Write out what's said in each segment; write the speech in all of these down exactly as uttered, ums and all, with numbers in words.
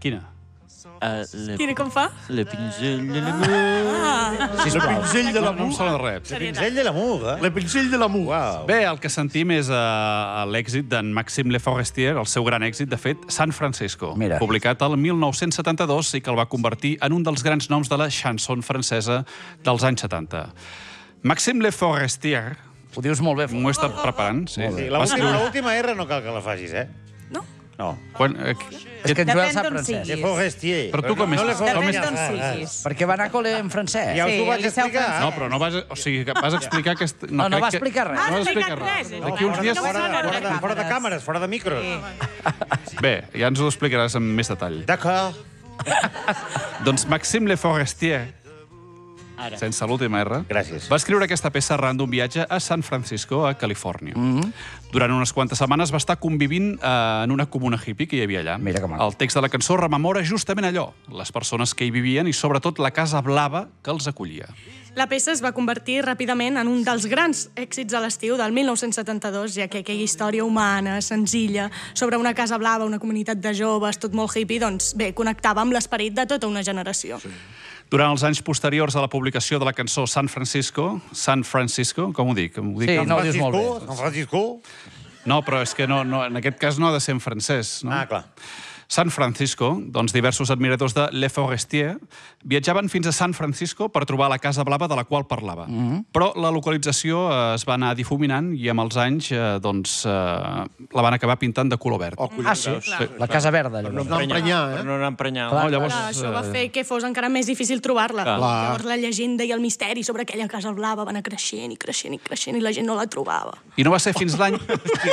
Quina? Quina com fa? Le pinzell de l'amour. Le pinzell de l'amour. No em sona de res. Le pinzell de l'amour, eh? Le pinzell de l'amour. Bé, el que sentim és l'èxit d'en Maxime Le Forestier, el seu gran èxit, de fet, San Francisco, publicat el mil nou-cents setanta-dos i que el va convertir en un dels grans noms de la chanson francesa dels anys setanta. Maxime Le Forestier... Ho dius molt bé. M'ho he estat preparant, sí. L'última R no cal que la facis, eh? No? No. És que en Joel sap francès. Le Forestier. Però tu com és? Depèn d'on siguis. Perquè va anar a col·le en francès. Ja us ho vaig explicar. No, però no vas... O sigui, vas explicar que... No, no va explicar res. No vas explicar res. D'aquí uns dies... Fora de càmeres, fora de micros. Bé, ja ens ho explicaràs amb més detall. D'acord. Doncs Maxime Le Forestier, sense l'última R, va escriure aquesta peça arran d'un viatge a San Francisco, a Califòrnia. Durant unes quantes setmanes va estar convivint en una comuna hippie que hi havia allà. El text de la cançó rememora justament allò, les persones que hi vivien i sobretot la Casa Blava que els acollia. La peça es va convertir ràpidament en un dels grans èxits de l'estiu del mil nou-cents setanta-dos, ja que aquella història humana, senzilla, sobre una casa blava, una comunitat de joves, tot molt hippie, doncs bé, connectava amb l'esperit de tota una generació. Durant els anys posteriors a la publicació de la cançó San Francisco, San Francisco, com ho dic? Sí, no ho dius molt bé. San Francisco? No, però és que en aquest cas no ha de ser en francès. Ah, clar. San Francisco, doncs diversos admiradors de Le Forestier viatjaven fins a San Francisco per trobar la Casa Blava de la qual parlava. Però la localització es va anar difuminant i amb els anys doncs la van acabar pintant de color verd. Ah, sí? La Casa Verda. Per no emprenyar, eh? Per no emprenyar. Això va fer que fos encara més difícil trobar-la. Llavors la llegenda i el misteri sobre aquella Casa Blava van anar creixent i creixent i creixent i la gent no la trobava. I no va ser fins l'any...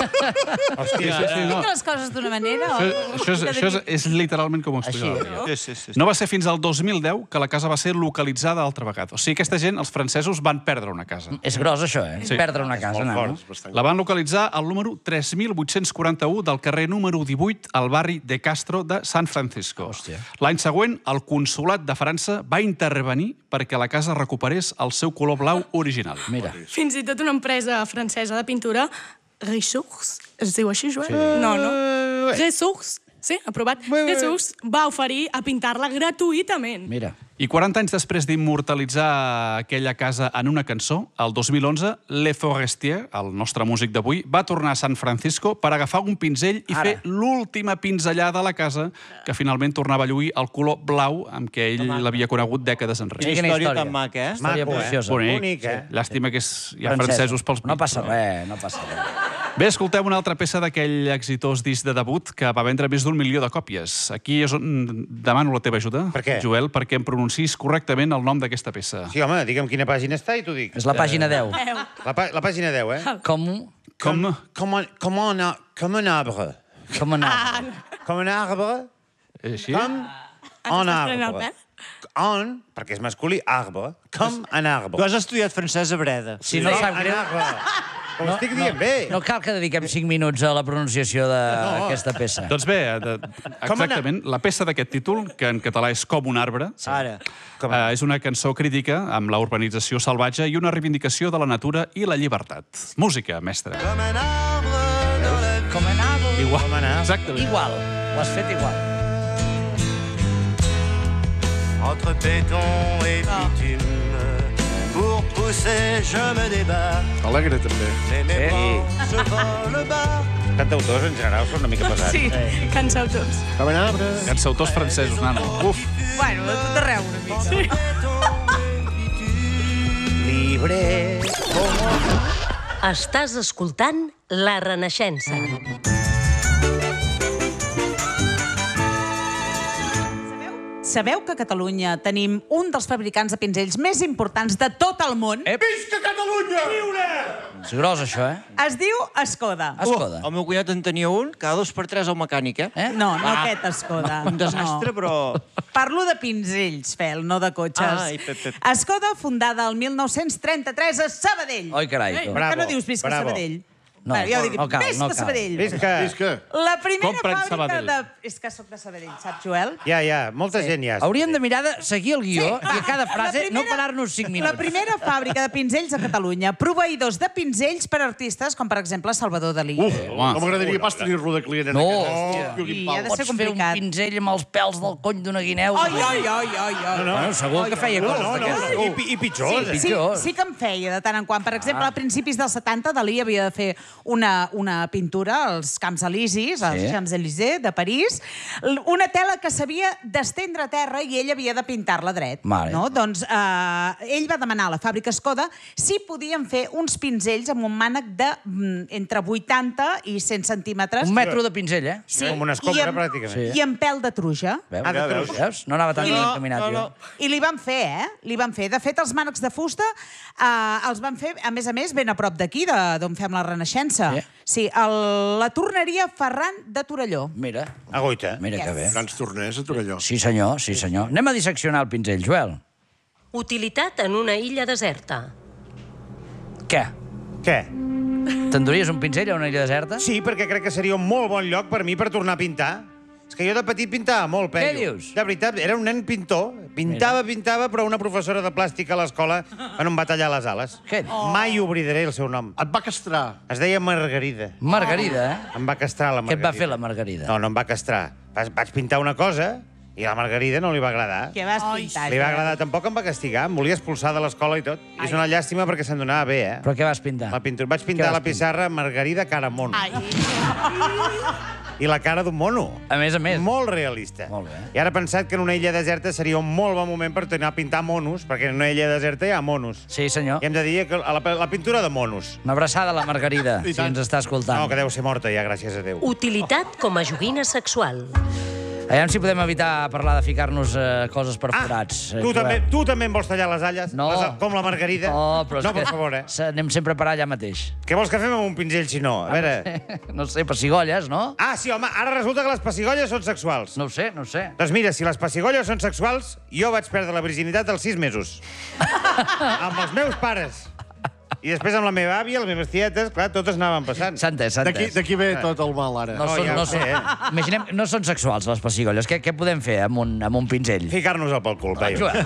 Hòstia, les coses d'una manera... Això és literalment com ho explicava. No va ser fins al dos mil deu que la casa va ser localitzada altra vegada. O sigui, aquesta gent, els francesos, van perdre una casa. És gros, això, eh? Perdre una casa. La van localitzar al número tres mil vuit-cents quaranta-u del carrer número divuit al barri de Castro de San Francisco. L'any següent, el consolat de França va intervenir perquè la casa recuperés el seu color blau original. Fins i tot una empresa francesa de pintura, Ressources, es diu així, Joel? No, no. Ressources. Sí, aprovat. Jesús va oferir a pintar-la gratuïtament. Mira. I quaranta anys després d'immortalitzar aquella casa en una cançó, el dos mil onze, Le Forestier, el nostre músic d'avui, va tornar a San Francisco per agafar un pinzell i fer l'última pinzellada a la casa, que finalment tornava a lluir el color blau amb què ell l'havia conegut dècades enrere. Quina història tan maca, eh? Història preciosa. Bonic, eh? Llàstima que hi ha francesos pels... No passa res, no passa res. Bé, escoltem una altra peça d'aquell exitós disc de debut que va vendre més d'un milió de còpies. Aquí és on demano la teva ajuda, Joel, perquè em pronunciïs correctament el nom d'aquesta peça. Sí, home, digue'm quina pàgina està i t'ho dic. És la pàgina deu. La pàgina deu, eh? Com... Com... Com un arbre. Com un arbre. Com un arbre. Així? Com un arbre. On, perquè és masculí, arbre. Com un arbre. Tu has estudiat francès a Breda. Si no sap greu... Ho estic dient bé. No cal que dediquem cinc minuts a la pronunciació d'aquesta peça. Doncs bé, exactament, la peça d'aquest títol, que en català és Com un arbre, és una cançó crítica amb la urbanització salvatge i una reivindicació de la natura i la llibertat. Música, mestre. Com un arbre. Com un arbre. Igual, exactament. Igual, ho has fet igual. Entre béton et bitume, pour pousser, je me débat. Alegre, també. Mais mes bras se volent bas. Cantautors, en general, són una mica pesats. Sí, cantautors. Com un arbre. Cantautors francesos, nano. Uf. Bueno, de tot arreu, una mica. Sí. Libre. Estàs escoltant La Renaixença. Sabeu que a Catalunya tenim un dels fabricants de pinzells més importants de tot el món? Visca Catalunya! Viure! És gros, això, eh? Es diu Escoda. Escoda. El meu cunyat en tenia un, cada dos per tres al mecànic, eh? No, no aquest Escoda. Un desastre, però... Parlo de pinzells, Fel, no de cotxes. Ai, pep, pep. Escoda, fundada el mil nou-cents trenta-tres a Sabadell. Oi, carai. Per què no dius visca Sabadell? No, ja ho dic, no cal, visca no cal. Sabadell. Visca. Visca. La primera Compra en fàbrica Sabadell. de... És que soc de Sabadell, saps, Joel? Ja, ja, molta gent ja. Hauríem de mirar de seguir el guió Sí, i a cada va. frase La primera- no parar-nos cinc minuts. La primera fàbrica de pinzells a Catalunya. Proveïdors de pinzells per artistes com, per exemple, Salvador Dalí. Uf, no m'agradaria pas tenir-lo de client en No, aquest... hòstia. Oh, I ha de Pots ser fer un complicat. pinzell amb els pèls del cony d'una guineu. Ai, ai, ai, ai, ai. No, no, segur que feia coses No, no, d'aquestes. no, i, pi- i pitjor. Sí, sí, pitjor. sí que em feia de tant en quant. Per exemple, a principis dels setanta, Dalí havia de fer una, una pintura als Camps Elisis, als Sí. Champs-Élysées de París, l- una tela que s'havia d'estendre a terra i ell havia de pintar-la dret. Mare. No? Doncs eh, ell va demanar a la fàbrica Skoda si podien fer uns pinzells amb un mànec de mm, entre vuitanta i cent centímetres. Un metro de pinzell, eh? Sí, Com una escombra, i amb- pràcticament. Sí. I amb pèl de truja. Veus? Ah, de veus? Veus? No anava tan I ben li- encaminat, no, jo. no. I li van fer, eh? Li van fer. De fet, els mànecs de fusta eh, els van fer, a més a més, ben a prop d'aquí, de- d'on fem la Renaixença. Sí. Sí, el, la torneria Ferran de Torelló. Mira, A Goita. mira que bé. Grans torners a Torelló. Sí, senyor, sí, senyor. Anem a disseccionar el pinzell, Joel. Utilitat en una illa deserta. Què? Què? T'enduries un pinzell a una illa deserta? Sí, perquè crec que seria un molt bon lloc per mi per tornar a pintar. És que jo de petit pintava molt, Peyu. Què dius? De veritat, era un nen pintor. Pintava, pintava, però una professora de plàstica a l'escola no em va tallar les ales. Què? Mai oblidaré el seu nom. Et va castrar. Es deia Margarida. Margarida, eh? Em va castrar la Què et Margarida. va fer la Margarida? No, no em va castrar. Vaig, vaig pintar una cosa i a la Margarida no li va agradar. Què vas pintar? Li va agradar, tampoc em va castigar, em volia expulsar de l'escola i tot. I és una llàstima perquè se'n donava bé, eh? Però què vas pintar? La pintura. Vaig pintar Què a la vas pissarra Margarida cara mono. Ai. I la cara d'un mono. A més a més. Molt realista. Molt bé. I ara he pensat que en una illa deserta seria un molt bon moment per tornar a pintar monos, perquè en una illa deserta hi ha monos. Sí, senyor. I hem de dir que a la, la pintura de monos. Una abraçada a la Margarida, si ens està escoltant. No, que deu ser morta ja, gràcies a Déu. Utilitat com a joguina sexual. Aviam si podem evitar parlar de ficar-nos eh, coses perforats. eh, tu, Joel. també, tu també em vols tallar les alles? No. Les, com la Margarida? No, però és no, que per favor, eh? se- anem sempre a parar allà mateix. Què vols que fem amb un pinzell, si no? A veure... No sé, pessigolles, no? Ah, sí, home, ara resulta que les pessigolles són sexuals. No ho sé, no ho sé. Doncs mira, si les pessigolles són sexuals, jo vaig perdre la virginitat als sis mesos. Amb els meus pares. I després amb la meva àvia, les meves tietes, clar, totes anaven passant. S'ha entès, s'ha D'aquí entès. d'aquí ve tot el mal, ara. No, Oh, són, ja no, ho sé, són, eh? imaginem, no són sexuals, les pessigolles. Què, què podem fer amb un, amb un pinzell? Ficar-nos-el pel cul, Peyu. Joel.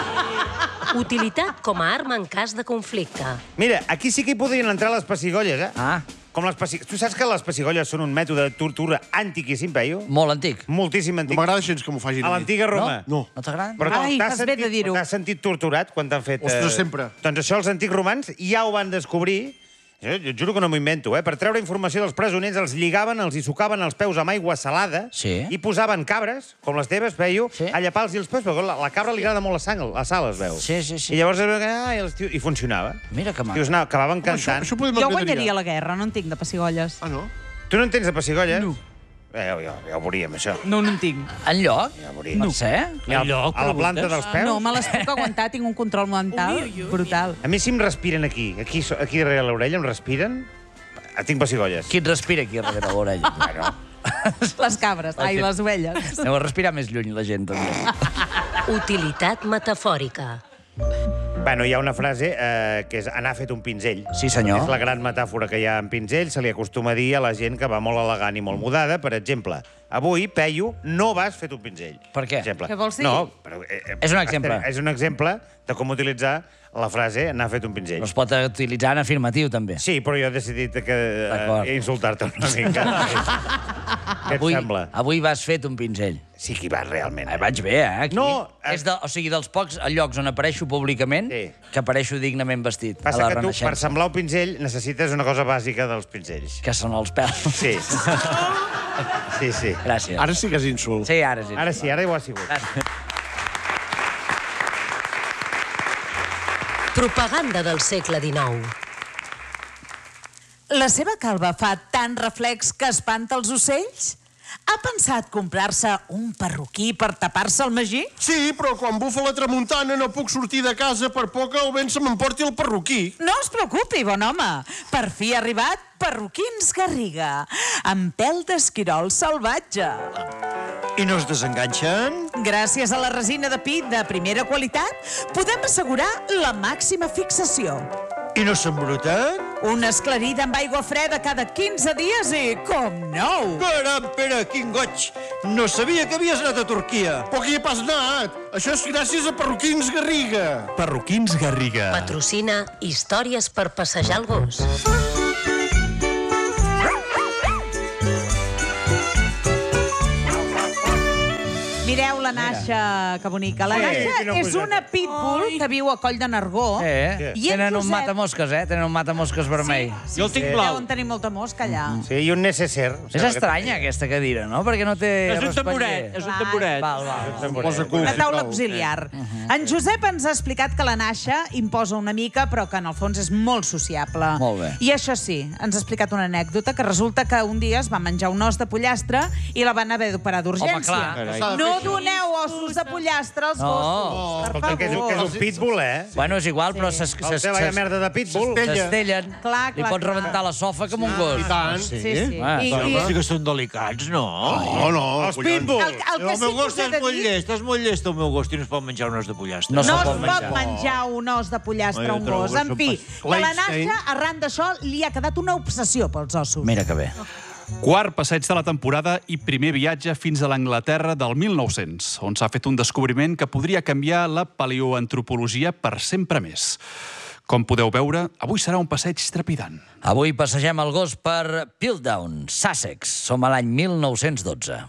Utilitat com a arma en cas de conflicte. Mira, aquí sí que hi podrien entrar les pessigolles, eh? Ah, Com les pessi... Tu saps que les pessigolles són un mètode de tortura antiquíssim, Peyu? molt antic. Moltíssim No antic. m'agrada gens que m'ho fagin A l'antiga Roma. No. No t'agrada? Però no, Ai, t'has fas bé de sentit, dir-ho. t'has sentit torturat quan t'han fet... Ostres, sempre. Doncs això els antics romans ja ho van descobrir. Jo, jo juro que no m'ho invento, eh? Per treure informació dels presoners els lligaven, els hi sucaven els peus amb aigua salada Sí. i posaven cabres, com les teves, Peyu, Sí. a llepar-los els peus, perquè la, la cabra li agrada molt la sang, la sal, es veu. Sí, sí, sí. I llavors es veu que... Ah, i, els tios, I funcionava. Mira que maco. Tios, no, acabaven Això, cantant. això podem Jo guanyaria la guerra, no en tinc de pessigolles. Ah, no? Tu no en tens de pessigolles? No. Eh, ja, ja, ja ho veuríem, això. No, no en tinc. En lloc? Ja ho veuríem. No sé. I a, a la planta dels peus? No, me les puc aguantar, tinc un control mental brutal. A mi si em respiren aquí, aquí, so- aquí darrere l'orella, em respiren, eh, tinc pessigolles. Qui et respira aquí darrere l'orella? Bueno, Les cabres, ai, les ovelles. Aneu a respirar més lluny, la gent, també. Utilitat metafòrica. bueno, hi ha una frase eh, que és anar fet un pinzell. Sí, senyor. És la gran metàfora que hi ha en pinzell, se li acostuma a dir a la gent que va molt elegant i molt mudada. Per exemple, avui, Peyu, no vas fet un pinzell. Per què? Exemple. Què vols dir? No, però... Eh, eh, És un exemple. És un exemple de com utilitzar la frase anar fet un pinzell. No es pot utilitzar en afirmatiu, també. Sí, però jo he decidit que D'acord. eh, insultar-te una mica. Què et Avui, sembla? avui vas fet un pinzell. Sí que hi vas realment. Eh, vaig bé, eh? Aquí. No, eh. És de, o sigui, dels pocs llocs on apareixo públicament Sí. que apareixo dignament vestit. Passa a la que tu, per Renaixença. semblar un pinzell, necessites una cosa bàsica dels pinzells. Que són els pèls. Sí. Sí, sí. Gràcies. Ara sí que és insult. Sí, ara sí. Ara sí, ara ho ha sigut. Propaganda del segle dinou. La seva calva fa tant reflex que espanta els ocells? Ha pensat comprar-se un perruquí per tapar-se el magí? Sí, però quan bufa la tramuntana no puc sortir de casa per por que el vent se m'emporti el perruquí. No es preocupi, bon home. Per fi ha arribat Perruquins Garriga, amb pèl d'esquirol salvatge. I no es desenganxen? Gràcies a la resina de pi de primera qualitat, podem assegurar la màxima fixació. I no s'embruten? Una esclarida amb aigua freda cada quinze dies i com nou. Caram, Pere, quin goig! No sabia que havies anat a Turquia. Però qui hi has anat? Això és gràcies a Perruquins Garriga. Perruquins Garriga. Patrocina històries per passejar el gos. Mireu la Nasha, que bonica. La Nasha és una pitbull que viu a Coll de Nargó. Eh, tenen un matamosques, eh? Tenen un matamosques vermell. Jo el tinc blau. Deuen tenir molta mosca allà. Sí, i un necesser. És estranya, aquesta cadira, no? Perquè no té... És un tamboret, és un tamboret. Val, val. Una taula auxiliar. En Josep ens ha explicat que la Nasha imposa una mica, però que en el fons és molt sociable. Molt bé. I això sí, ens ha explicat una anècdota, que resulta que un dia es va menjar un os de pollastre i la van haver d'operar d'urgència. Home, clar. No doneu ossos de pollastre als No. gossos, per Escolta, que és, que és un pitbull, eh? Bueno, és igual, però s'es- El té vaya merda de pitbull. s'estellen. Clar, Li clar, pots clar. rebentar la sofa com un gos. I tant. Sí, sí. Ah, I, Home, sí i, que són delicats, no? No, no. Els collons. pitbull. el, el El que sí meu que gos us he és de molt dir... llest, és molt llest el meu gos, i no es pot menjar un os de pollastre. No No se es pot pot menjar. menjar un os de pollastre Ai, a un jo trobo gos. que En són fi, pas- que la Leitstein. Nasha, arran d'això, li ha quedat una obsessió pels ossos. Mira que bé. Quart passeig de la temporada i primer viatge fins a l'Anglaterra del mil nou-cents, on s'ha fet un descobriment que podria canviar la paleoantropologia per sempre més. Com podeu veure, avui serà un passeig trepidant. Avui passegem el gos per Piltdown, Sussex. Som a l'any mil nou-cents dotze.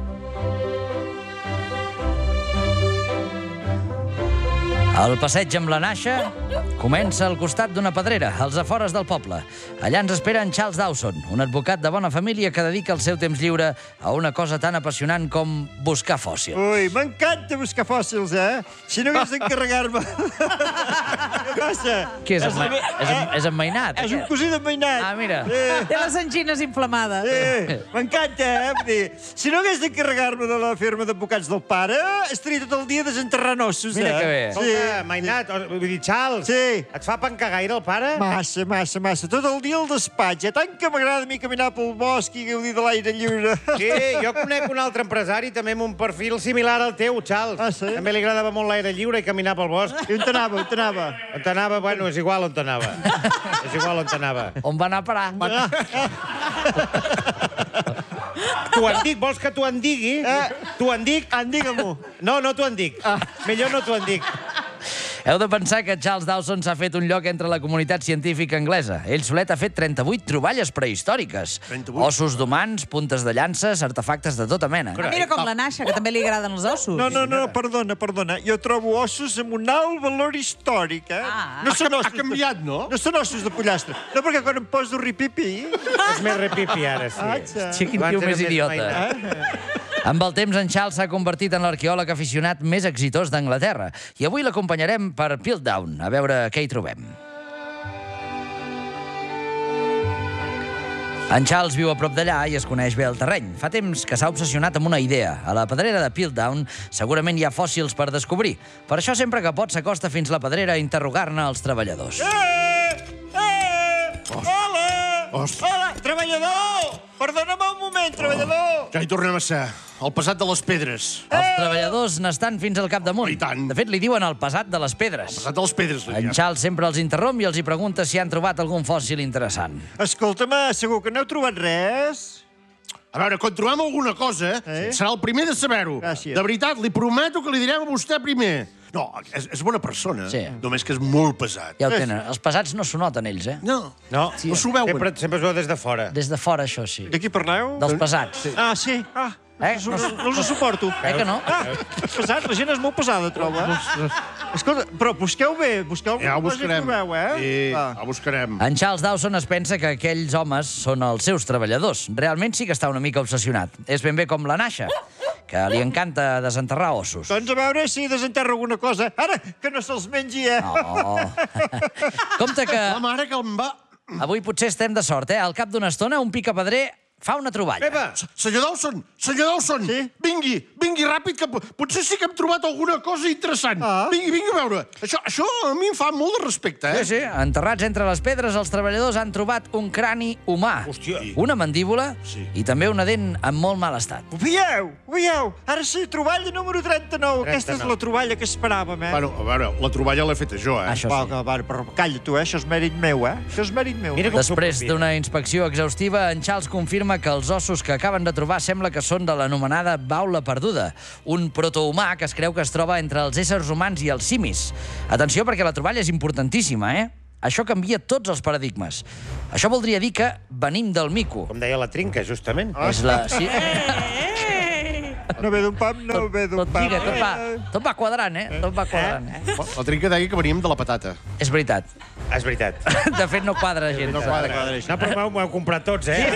El passeig amb la Nasha comença al costat d'una pedrera, als afores del poble. Allà ens espera en Charles Dawson, un advocat de bona família que dedica el seu temps lliure a una cosa tan apassionant com buscar fòssils. Ui, m'encanta buscar fòssils, eh? Si no hagués d'encarregar-me... Què passa? Què és, emma... és, em... és emmainat? És un cosí d'emmainat. Ah, mira. Eh, Té les angines inflamades. eh, m'encanta, eh? Vull dir, si no hagués d'encarregar-me de la firma d'advocats del pare, estaria tot el dia desenterrant ossos, Mira eh? que bé. Escolta, Mainat, o- vull dir, Charles, Sí. et fa pencar gaire el pare? Massa, massa, massa. Tot el dia al despatx, eh? Tant que m'agrada a mi caminar pel bosc i gaudir de l'aire lliure. Sí, jo conec un altre empresari també amb un perfil similar al teu, Charles. Ah, sí? També li agradava molt l'aire lliure i caminar pel bosc. I on t'anava, on t'anava? On t'anava? Bueno, és igual on t'anava. És igual on t'anava. On va anar a parar? T'ho en dic, vols que t'ho en digui? Eh. T'ho en dic? En digue-m'ho. No, no t'ho en dic. Millor no t'ho en dic. Heu de pensar que Charles Dawson s'ha fet un lloc entre la comunitat científica anglesa. Ell solet ha fet trenta-vuit troballes prehistòriques. trenta-vuit? Ossos d'humans, puntes de llances, artefactes de tota mena. Ah, mira com la Nasha, que també li agraden els ossos. No, no, no, perdona, perdona. Jo trobo ossos amb un alt valor històric, eh? Ah. No són Ha ossos canviat, no? De... No són ossos de pollastre. No, perquè quan em poso ripipi... És més repipi, ara, sí. Atxa. Sí, quin Abans tio era més més idiota. mainat. Amb el temps, en Charles s'ha convertit en l'arqueòleg aficionat més exitós d'Anglaterra. I avui l'acompanyarem per Piltdown, a veure què hi trobem. En Charles viu a prop d'allà i es coneix bé el terreny. Fa temps que s'ha obsessionat amb una idea. A la pedrera de Piltdown segurament hi ha fòssils per descobrir. Per això, sempre que pot, s'acosta fins la pedrera a interrogar-ne els treballadors. Eh! Eh! Hola! Ostres. Hola, treballador! Perdona'm un moment, treballador! Ja hi tornem a ser. El pesat de les pedres. Els treballadors n'estan fins al capdamunt. I tant. De fet, li diuen el pesat de les pedres. Pesat de les pedres, li En diem. Charles sempre els interromp i els hi pregunta si han trobat algun fòssil interessant. Escolta'm, segur que no heu trobat res? A veure, quan trobem alguna cosa, Eh? serà el primer de saber-ho. Gràcies. De veritat, li prometo que li direm a vostè primer. No, és, és bona persona, Sí. només que és molt pesat. Ja ho tenen. Els pesats no s'ho noten, ells, eh? No, No, no s'ho veuen. sempre, sempre es veu des de fora. Des de fora, això sí. De qui parleu? Dels pesats. Ah, sí. Ah, Eh? no, no, no els suporto. Eh que no? Ah, pesat, la gent és molt pesada, troba. Escolta, però busqueu bé, busqueu Ja ho alguna cosa i buscarem. trobeu, eh? Sí, Va. ho buscarem. En Charles Dawson es pensa que aquells homes són els seus treballadors. Realment sí que està una mica obsessionat. És ben bé com la Nasha, que li encanta desenterrar ossos. Doncs a veure si desenterra alguna cosa. Ara, que no se'ls mengi, eh? Oh. Compte que La mare que em va... avui potser estem de sort, eh? Al cap d'una estona, un picapedrer fa una troballa. Pepa! Senyor Dawson, senyor Dawson, vingui, vingui ràpid, que potser sí que hem trobat alguna cosa interessant. Vingui, vingui a veure. Això, això a mi em fa molt de respecte, eh? Sí, sí. Enterrats entre les pedres, els treballadors han trobat un crani humà, una mandíbula i també una dent en molt mal estat. Ho veieu? Ho veieu? Ara sí, troballa número trenta-nou. Aquesta és la troballa que esperàvem, eh? Bueno, a veure, la troballa l'he feta jo, eh? Això sí. Va, va, però calla tu, eh? Això és mèrit meu, eh? Això és mèrit meu. Després d'una inspecció exhaustiva, en Charles confirma que els ossos que acaben de trobar sembla que són de l'anomenada baula perduda, un protohumà que es creu que es troba entre els éssers humans i els simis. Atenció, perquè la troballa és importantíssima, eh? Això canvia tots els paradigmes. Això voldria dir que venim del mico. Com deia la Trinca, justament. És la... Sí. No ve d'un pam, no ve d'un pam. Tot, tot, va, tot va quadrant, eh? Tot va quadrant. La Trinca deia que veníem de la patata. És veritat. És veritat. De fet, no quadra gens. No quadra. No, però m'ho heu comprat tots, eh?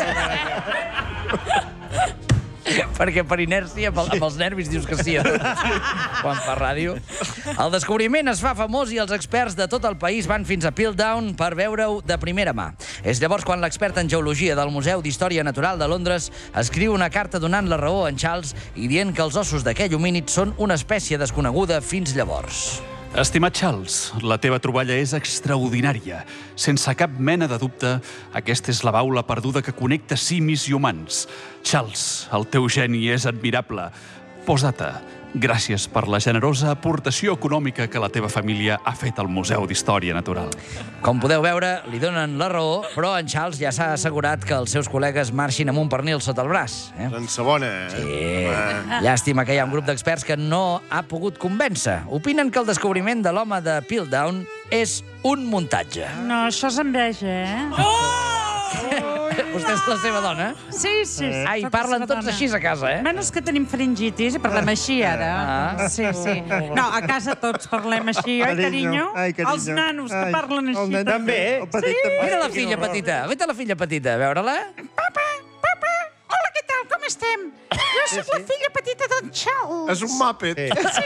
Perquè per inèrcia, amb els nervis, dius que sí, quan fa ràdio. El descobriment es fa famós i els experts de tot el país van fins a Piltdown per veure-ho de primera mà. És llavors quan l'expert en geologia del Museu d'Història Natural de Londres escriu una carta donant la raó a en Charles i dient que els ossos d'aquell homínid són una espècie desconeguda fins llavors. Estimat Charles, la teva troballa és extraordinària. Sense cap mena de dubte, aquesta és la baula perduda que connecta simis i humans. Charles, el teu geni és admirable. Postdata, gràcies per la generosa aportació econòmica que la teva família ha fet al Museu d'Història Natural. Com podeu veure, li donen la raó, però en Charles ja s'ha assegurat que els seus col·legues marxin amb un pernil sota el braç. Eh? En segona, eh? Sí. Llàstima que hi ha un grup d'experts que no ha pogut convèncer. Opinen que el descobriment de l'home de Piltdown és un muntatge. No, això és enveja, eh? Oh! Vostè és la seva dona? Sí, sí. Ai, parlen tots així a casa, eh? Menys que tenim faringitis i parlem així, ara. Ah. Sí, sí. No, a casa tots parlem així, oi, carinyo? Ai, carinyo. Els nanos que parlen així. El nen també, eh? Sí. Mira la filla petita. Vete la filla petita, a veure-la. Papa, papa, hola, què tal, com estem? Jo soc la filla petita d'en Charles. És un màpet. Sí.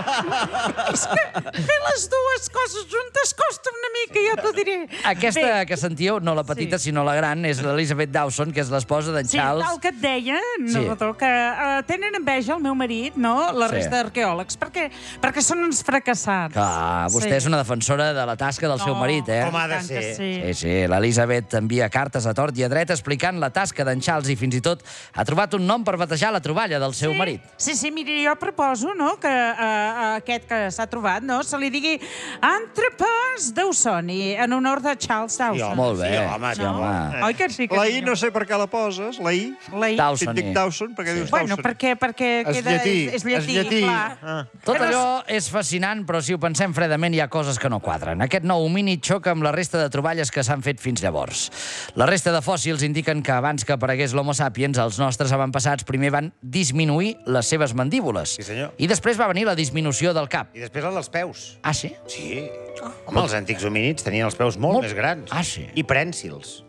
És que fer les dues coses juntes costa una mica, jo t'ho diré. Aquesta Bé. que sentíeu, no la petita, sí. sinó la gran, és l'Elizabeth Dawson, que és l'esposa d'en Sí, Charles. el que et deia, Sí. narrador, que uh, tenen enveja el meu marit, no?, la Sí. resta d'arqueòlegs, perquè, perquè són uns fracassats. Clar, vostè Sí. és una defensora de la tasca del seu No, marit, eh? Com ha de tant que ser. sí. Sí, sí, l'Elisabet envia cartes a tort i a dret explicant la tasca d'en Charles i fins i tot ha trobat un nom per batejar la troballa del seu marit. Sí, sí, miri, jo proposo, no?, que uh, aquest que s'ha trobat, no?, se li digui Entrepàs Dawsoni, en honor de Charles Dawson. Molt bé. Sí, home, Sí, no. home. Oi que sí? Que La sí, I no sé per què la poses, la I. La I. Dawson. Si et dic Dawson, per què dius Bueno, Dawson? perquè, perquè És queda... llatí, És, és llatí, és llatí. clar. Ah. Tot allò és fascinant, però si ho pensem fredament hi ha coses que no quadren. Aquest nou homínid xoca amb la resta de troballes que s'han fet fins llavors. La resta de fòssils indiquen que abans que aparegués l'Homo sapiens, els nostres avantpassats primer van disminuir les seves mandíbules. Sí, senyor. I després va venir la disminució del cap. I després el dels peus. Ah, sí? Sí. Home, els antics homínids tenien els peus molt, Molt- més grans. Ah, sí? I prènsils.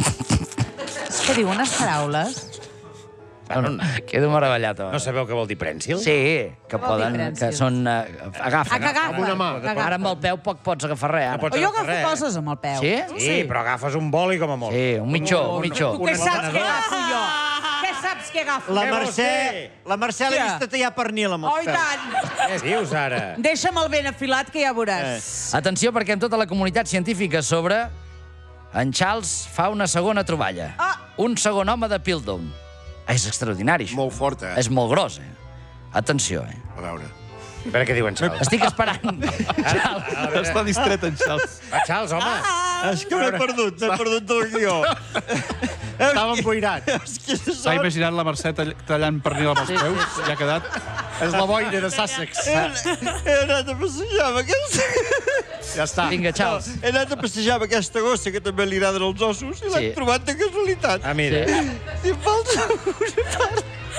És que diu unes paraules. Bueno, quedo meravellat. home. No sabeu què vol dir prènsil? Sí, que Vol dir poden... prènsils. Que són... Uh, agafen. Ah, que agafa. Amb una mà. que agafa. Ara amb el peu poc pots agafar res, No ara. pots O jo agafar agafo res. coses amb el peu. Sí? Sí, però agafes un boli com a molt. Sí, un mitjó, un mitjó. Tu què saps què agafo jo? Què saps què agafo? La Què vols Mercè, dir? la Mercè l'he Ja. vist tallar pernil amb Oh, els i peus. tant! Què dius, ara? Deixa'm el ben afilat, que ja veuràs. Atenció, perquè en tota la comunitat científica sobre... En Charles fa una segona troballa. Ah. Un segon home de Piltdown. És extraordinari, això. Molt fort, eh? És molt gros, eh? Atenció, eh? A veure. A veure què diuen, Charles. Estic esperant. Està distret, en Charles. Va, Charles, home. És que m'he perdut, m'he perdut del guió. Estava emboirat. És que S'ha sort. imaginat la Mercè tall- tallant pernil amb els peus? Ja ha quedat? És la boina de Sussex. He, he anat a passejar amb aquesta... Ja està. Vinga, Charles. He anat a passejar amb aquesta gossa que també li agraden els ossos i l'he Sí. trobat de casualitat. Ah, mira. I em falta una part.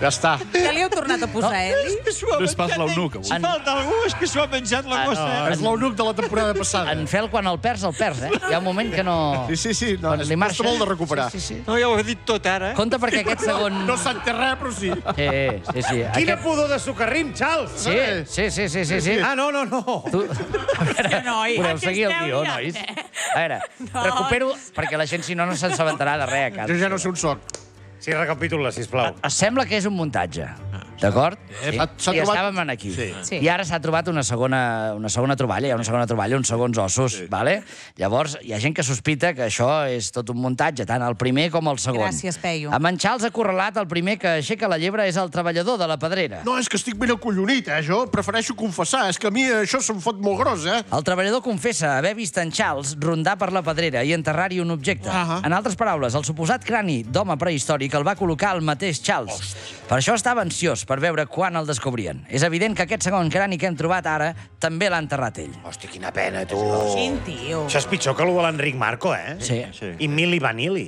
Ja està. Ja li heu tornat a posar Eli? No és pas l'eunuc, avui. Si falta algú, és que s'ho ha menjat la gossa. És l'eunuc de la temporada passada. En Fel, quan el perds, el perds, eh? Hi ha un moment que no... Sí, sí, sí. No, Quan és li marxa- molt de recuperar. Sí, sí, sí. No, ja ho he dit tot, ara. Compte perquè aquest segon... No s'entén res, però sí. Sí, sí, sí. Quina Aquest... pudor de socarrim, Charles! Sí, sí, sí, sí, sí, sí. Ah, no, no, no. Tu... A veure, noi, podeu què seguir el esteu guió, mirant, nois? eh? A veure, recupero, perquè la gent, si no, no s'assabentarà de res a casa. Jo ja no sé on soc. Sí, recapitula, sisplau. Sembla que és un muntatge, d'acord? Sí. S'ha- s'ha I trobat- estàvem aquí. Sí. Sí. I ara s'ha trobat una segona, una segona troballa, hi ha una segona troballa, uns segons ossos, vale? Llavors, hi ha gent que sospita que això és tot un muntatge, tant el primer com el segon. Gràcies, Peyu. Amb en Charles acorralat, el primer que aixeca la llebre és el treballador de la pedrera. No, és que estic ben acollonit, eh, jo. Prefereixo confessar. És que a mi això se'm fot molt gros, eh? El treballador confessa haver vist en Charles rondar per la pedrera i enterrar-hi un objecte. Ahà. En altres paraules, el suposat crani d'home prehistòric el va col·locar el mateix Charles. Per això estava ansiós per veure quan el descobrien. És evident que aquest segon crani que hem trobat ara també l'ha enterrat ell. Hosti, quina pena, tu. Quin tio. Això és pitjor que el de l'Enric Marco, eh? Sí. I Mili Vanilli.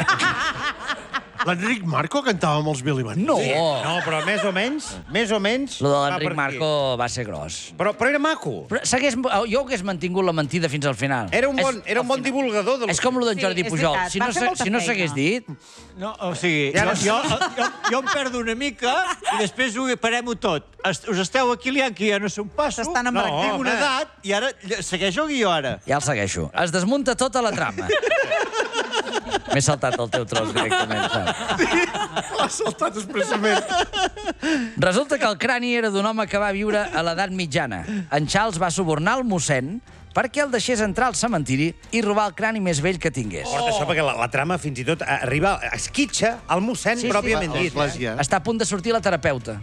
L'Enric Marco cantava amb els Billy Vanilli. No! Sí. No, però més o menys, més o menys... Lo de va l'Enric per aquí. Marco va ser gros. Però, però era maco. Però segueix, jo hagués mantingut la mentida fins al final. Era un bon, És- era un bon divulgador. De És com el d'en Sí, Jordi és Pujol. veritat, Si va no, fer se- molta si no feina. s'hagués dit... No, o sigui, Ja jo, no- jo, jo, jo em perdo una mica i després ho parem-ho tot. Est- Us esteu aquí liant que ja no sé on passo. S'estan embrancant. Tinc una home. edat i ara segueix el guió, ara. Ja el segueixo. Es desmunta tota la trama. M'he saltat el teu tros directament, saps? L'ha saltat expressament. Resulta que el crani era d'un home que va viure a l'edat mitjana. En Charles va subornar el mossèn perquè el deixés entrar al cementiri i robar el crani més vell que tingués. Porta això, perquè la, la trama fins i tot arriba, esquitxa al mossèn Sí, sí. pròpiament dit. Eh? L'església. Està a punt de sortir la terapeuta.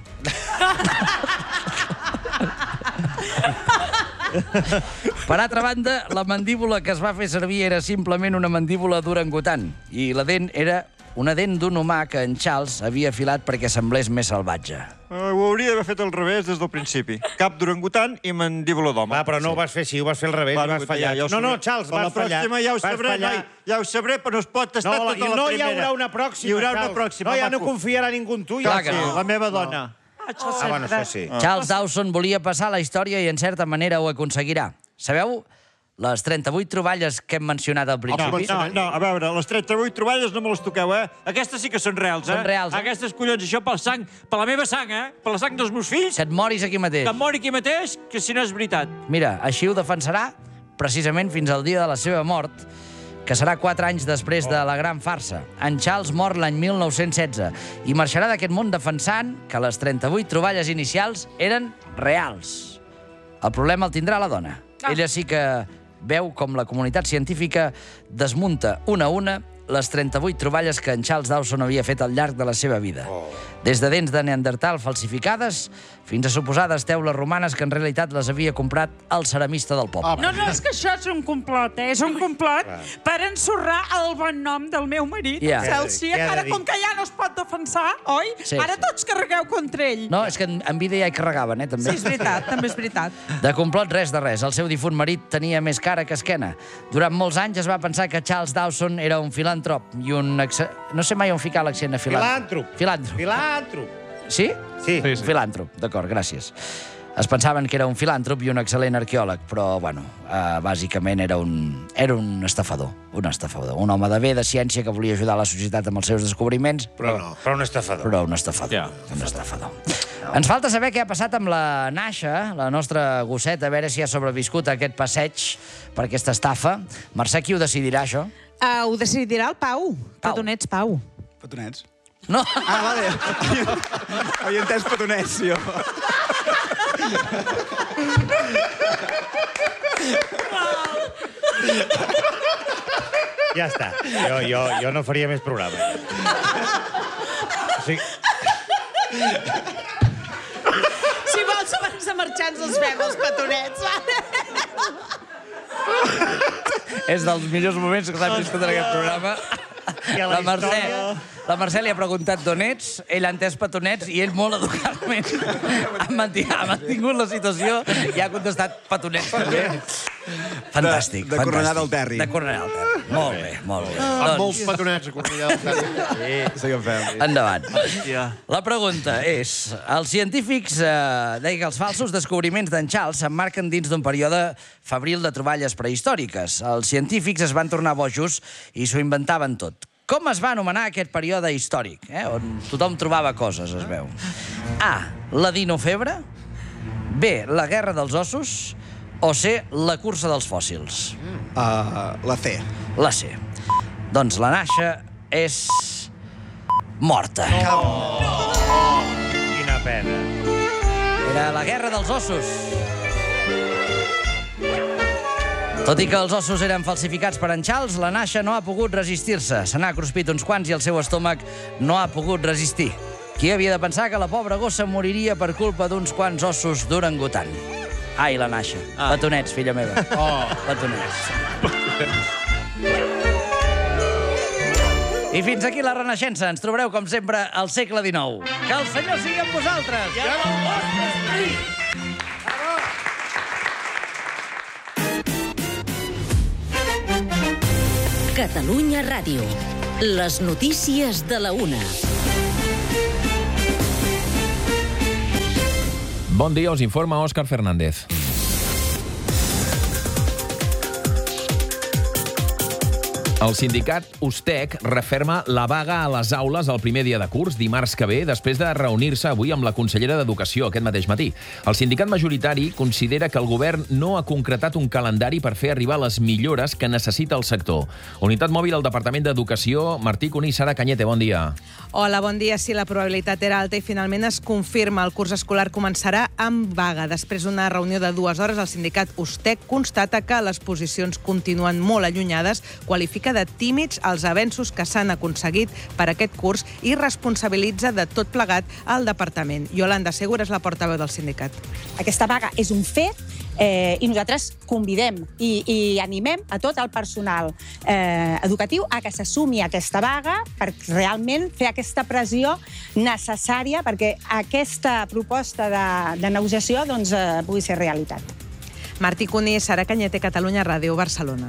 Per altra banda, la mandíbula que es va fer servir era simplement una mandíbula d'orangutan i la dent era una dent d'un humà que en Charles havia afilat perquè semblés més salvatge. Uh, ho hauria d'haver fet al revés des del principi. Cap d'orangutan i mandíbula d'home. Va, però no ho vas fer així, ho vas fer al revés i vas fallar. Ja, ja ho no, no, sabré. Charles, Per vas la fallar. pròxima ja ho Vas sabré, fallar. noi. Ja ho sabré, però no es pot estar No, la, tota la no primera. hi haurà una pròxima, Hi haurà una Charles. pròxima, No, ja no maco. confiarà ningú en tu. Clar Ja que sí. no. La meva dona. Ah, bueno, això sí. Charles Dawson volia passar la història i en certa manera ho aconseguirà. Sabeu les trenta-vuit troballes que hem mencionat al No, principi? no, no, a veure, les trenta-vuit troballes no me les toqueu, eh? Aquestes sí que són reals, eh? Són reals, eh? Aquestes, collons, això pel sang, per la meva sang, eh? Per la sang dels meus fills, Que et moris aquí mateix. que em mori aquí mateix, que si no és veritat. Mira, així ho defensarà precisament fins al dia de la seva mort, que serà quatre anys després de la gran farsa. En Charles mor l'any mil nou-cents setze i marxarà d'aquest món defensant que les trenta-vuit troballes inicials eren reals. El problema el tindrà la dona. Ella sí que veu com la comunitat científica desmunta una a una les trenta-vuit troballes que en Charles Dawson havia fet al llarg de la seva vida. Des de dents de Neandertal falsificades fins a suposades teules romanes que en realitat les havia comprat el ceramista del poble. No, no, és que això és un complot, eh? És un complot per ensorrar el bon nom del meu marit, Ja. el Celsi, Què ha de encara dir? com que ja no es pot defensar, oi? Sí, Ara sí. tots carregueu contra ell. No, és que en, en vida ja hi carregaven, eh, també. Sí, és veritat, també és veritat. De complot, res de res. El seu difunt marit tenia més cara que esquena. Durant molts anys es va pensar que Charles Dawson era un filantrop i un... Ex... No sé mai on ficar l'accent a filantrop. Filàntrop. Filantrop. Filàntrop. Sí? Sí. Sí, sí. Filàntrop, d'acord, gràcies. Es pensaven que era un filàntrop i un excel·lent arqueòleg, però, bueno, eh, bàsicament era un, era un estafador, un estafador. Un home de bé, de ciència, que volia ajudar la societat amb els seus descobriments, Però no, però un estafador. però un estafador. Ja. Un estafador. Ens falta saber què ha passat amb la Nasha, la nostra gosseta, a veure si ha sobreviscut a aquest passeig per aquesta estafa. Mercè, qui ho decidirà, això? Uh, ho decidirà el Pau. Pau. Petonets, Pau. Petonets? No. Ah, vale. Havia entès petonets, jo. Ja està. Jo, jo, jo no faria més programa. O sigui, Si vols, abans de marxar ens els fem, els petonets, vale? És dels millors moments que s'han viscut en aquest programa. I a la La Mercè, història- la Mercè li ha preguntat d'on ets, ell ha entès petonets i ell molt educadament ha mantingut, ha mantingut la situació i ha contestat petonets també. Fantàstic, De- de Cornellà fantàstic. del Terri. De Cornellà del Terri. Molt bé, molt bé. Amb doncs... molts petonets a Cornellà. Sí, sí que en fem. Endavant. La pregunta és, els científics eh, deien que els falsos descobriments d'en Charles s'emmarquen dins d'un període febril de troballes prehistòriques. Els científics es van tornar bojos i s'ho inventaven tot. Com es va anomenar aquest període històric, eh, on tothom trobava coses, es veu? A, la dinofebre. B, la guerra dels ossos. O C, la cursa dels fòssils. Uh, la C. La C. Doncs la Naixa és... morta. Oh. Oh. Quina pena. Era la guerra dels ossos. Tot i que els ossos eren falsificats per en Charles, la Naixa no ha pogut resistir-se. Se n'ha cruspit uns quants i el seu estómac no ha pogut resistir. Qui havia de pensar que la pobra gossa moriria per culpa d'uns quants ossos d'orangutan? Ai, la Naixa. Ah. Petonets, filla meva. Oh. Petonets. I fins aquí la Renaixença. Ens trobareu, com sempre, al segle dinou. Que el Senyor sigui amb vosaltres. I amb el vostre esperit. Catalunya Ràdio. Les notícies de la una. Bon dia, us informa Òscar Fernández. El sindicat USTEC referma la vaga a les aules el primer dia de curs, dimarts que ve, després de reunir-se avui amb la consellera d'Educació aquest mateix matí. El sindicat majoritari considera que el govern no ha concretat un calendari per fer arribar les millores que necessita el sector. Unitat mòbil al Departament d'Educació, Martí Cuní, Sara Cañete, bon dia. Hola, bon dia. Sí, la probabilitat era alta i finalment es confirma. El curs escolar començarà amb vaga. Després d'una reunió de dues hores, el sindicat USTEC constata que les posicions continuen molt allunyades, qualifica de tímids els avenços que s'han aconseguit per aquest curs i responsabilitza de tot plegat al departament. Iolanda Segura és la portaveu del sindicat. Aquesta vaga és un fet eh, i nosaltres convidem i, i animem a tot el personal eh, educatiu a que s'assumi aquesta vaga per realment fer aquesta pressió necessària perquè aquesta proposta de, de negociació doncs, eh, pugui ser realitat. Martí Cuní, Sara Cañete, Catalunya Ràdio, Barcelona.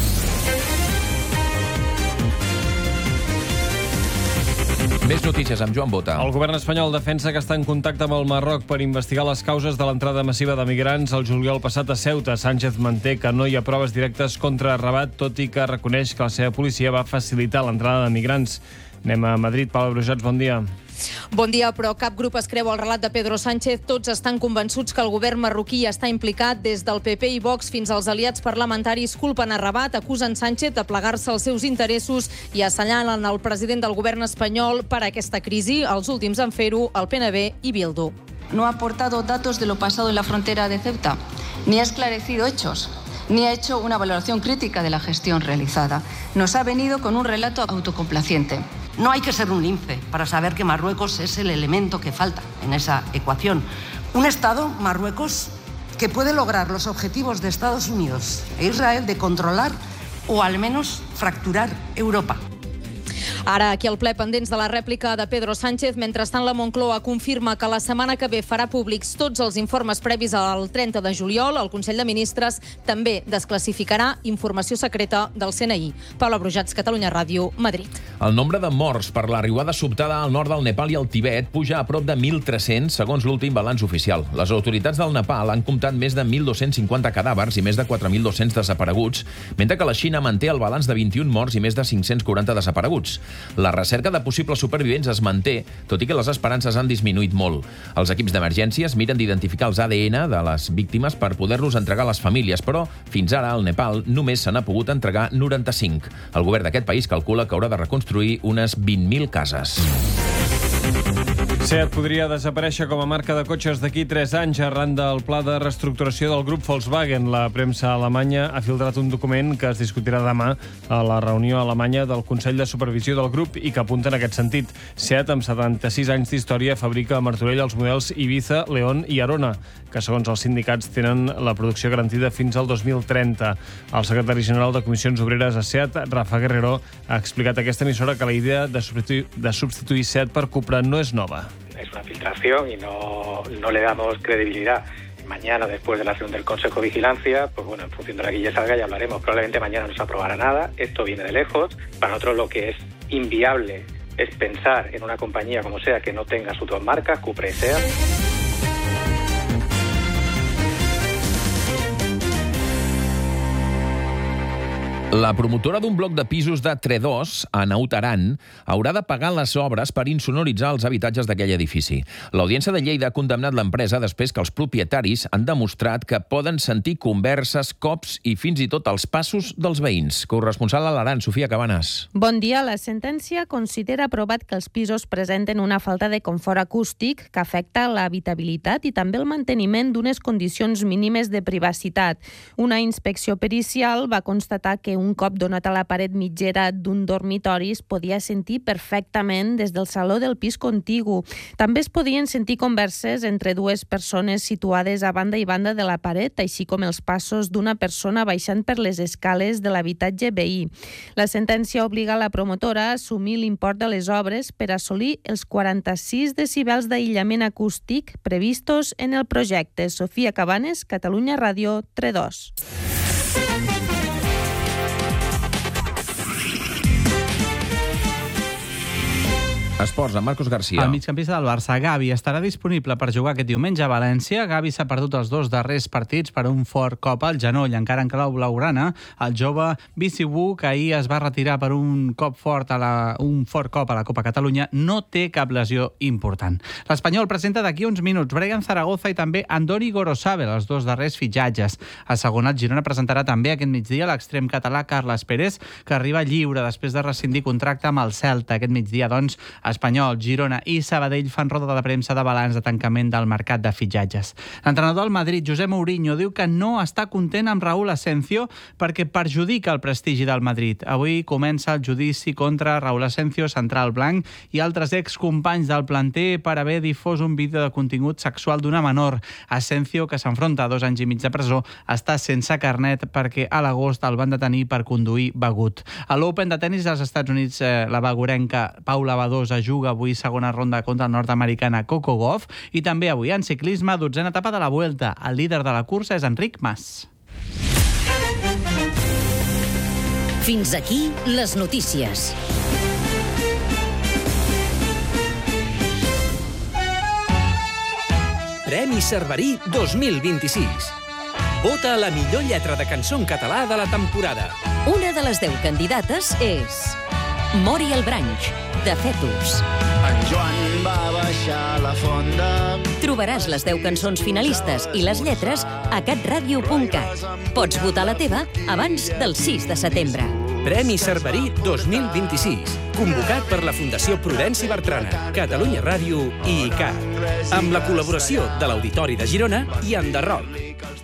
Més notícies amb Joan Bota. El govern espanyol defensa que està en contacte amb el Marroc per investigar les causes de l'entrada massiva de migrants el juliol passat a Ceuta. Sánchez manté que no hi ha proves directes contra Rabat, tot i que reconeix que la seva policia va facilitar l'entrada de migrants. Anem a Madrid. Pau Brujats, bon dia. Bon dia, però cap grup es creu el relat de Pedro Sánchez. Tots estan convençuts que el govern marroquí està implicat. Des del P P i Vox fins als aliats parlamentaris culpen a Rabat, acusen Sánchez de plegar-se als seus interessos i assenyalen el president del govern espanyol per a aquesta crisi. Els últims en fer-ho, el P N B i Bildu. No ha aportado datos de lo pasado en la frontera de Ceuta, ni ha esclarecido hechos, ni ha hecho una valoración crítica de la gestión realizada. Nos ha venido con un relato autocomplaciente. No hay que ser un lince para saber que Marruecos es el elemento que falta en esa ecuación. Un Estado, Marruecos, que puede lograr los objetivos de Estados Unidos e Israel de controlar o al menos fracturar Europa. Ara, aquí al ple pendents de la rèplica de Pedro Sánchez. Mentrestant, la Moncloa confirma que la setmana que ve farà públics tots els informes previs al trenta de juliol. El Consell de Ministres també desclassificarà informació secreta del C N I. Paula Brujats, Catalunya Ràdio, Madrid. El nombre de morts per la riuada sobtada al nord del Nepal i el Tibet puja a prop de mil tres-cents, segons l'últim balanç oficial. Les autoritats del Nepal han comptat més de mil dos-cents cinquanta cadàvers i més de quatre mil dos-cents desapareguts, mentre que la Xina manté el balanç de vint-i-un morts i més de cinc-cents quaranta desapareguts. La recerca de possibles supervivents es manté, tot i que les esperances han disminuït molt. Els equips d'emergències miren d'identificar els A D N de les víctimes per poder-los entregar a les famílies, però fins ara al Nepal només se n'ha pogut entregar noranta-cinc. El govern d'aquest país calcula que haurà de reconstruir unes vint mil cases. SEAT podria desaparèixer com a marca de cotxes d'aquí tres anys arran del pla de reestructuració del grup Volkswagen. La premsa alemanya ha filtrat un document que es discutirà demà a la reunió alemanya del Consell de Supervisió del grup i que apunta en aquest sentit. SEAT, amb setanta-sis anys d'història, fabrica a Martorell els models Ibiza, León i Arona, que segons els sindicats tenen la producció garantida fins al dos mil trenta. El secretari general de Comissions Obreres a SEAT, Rafa Guerrero, ha explicat a aquesta emissora que la idea de substituir, de substituir SEAT per Cupra no és nova. Es una filtración y no, no le damos credibilidad. mañana, después de la reunión del Consejo de Vigilancia, pues bueno, en función de la que ya salga ya hablaremos. Probablemente mañana no se aprobará nada, esto viene de lejos. Para nosotros lo que es inviable es pensar en una compañía como SEAT que no tenga sus dos marcas, Cupra y SEAT. La promotora d'un bloc de pisos de Tredòs, a Naut Aran, haurà de pagar les obres per insonoritzar els habitatges d'aquell edifici. L'Audiència de Lleida ha condemnat l'empresa després que els propietaris han demostrat que poden sentir converses, cops i fins i tot els passos dels veïns. Corresponsal a l'Aran, Sofia Cabanes. Bon dia. La sentència considera aprovat que els pisos presenten una falta de confort acústic que afecta l'habitabilitat i també el manteniment d'unes condicions mínimes de privacitat. Una inspecció pericial va constatar que un cop donat a la paret mitgera d'un dormitori es podia sentir perfectament des del saló del pis contigu. També es podien sentir converses entre dues persones situades a banda i banda de la paret, així com els passos d'una persona baixant per les escales de l'habitatge veí. La sentència obliga la promotora a assumir l'import de les obres per assolir els quaranta-sis decibels d'aïllament acústic previstos en el projecte. Sofia Cabanes, Catalunya Ràdio, Tredòs. Esports, amb Marcos García. El migcampista del Barça, Gavi, estarà disponible per jugar aquest diumenge a València. Gavi s'ha perdut els dos darrers partits per un fort cop al genoll, encara en clau blaugrana. El jove Bicibu, que ahir es va retirar per un cop fort a la, un fort cop a la Copa Catalunya, no té cap lesió important. L'Espanyol presenta d'aquí uns minuts Brian Zaragoza i també Andoni Gorosabel, els dos darrers fitxatges. A segonat, Girona presentarà també aquest migdia l'extrem català Carles Pérez, que arriba lliure després de rescindir contracte amb el Celta. Aquest migdia, doncs, Espanyol, Girona i Sabadell fan roda de premsa de balanç de tancament del mercat de fitxatges. L'entrenador del Madrid, José Mourinho, diu que no està content amb Raúl Asensio perquè perjudica el prestigi del Madrid. Avui comença el judici contra Raúl Asensio, central blanc, i altres excompanys del planter per haver difós un vídeo de contingut sexual d'una menor. Asensio, que s'enfronta a dos anys i mig de presó, està sense carnet perquè a l'agost el van detenir per conduir begut. A l'Open de tenis dels Estats Units, eh, la bagurenca Paula Badosa juga avui segona ronda contra la nord-americana Coco Gauff, i també avui en ciclisme, dotzena etapa de la Vuelta. El líder de la cursa és Enric Mas. Fins aquí les notícies. Premi Cerverí dos mil vint-i-sis. Vota a la millor lletra de cançó en català de la temporada. Una de les deu candidates és Mori el Branch, de Fetus. En Joan va baixar la fonda. Trobaràs les deu cançons finalistes i les lletres a catradio punt cat. Pots votar la teva abans del sis de setembre. Premi Cerverí dos mil vint-i-sis, convocat per la Fundació Prudenci Bertrana, Catalunya Ràdio i I C A, amb la col·laboració de l'Auditori de Girona i Enderroc.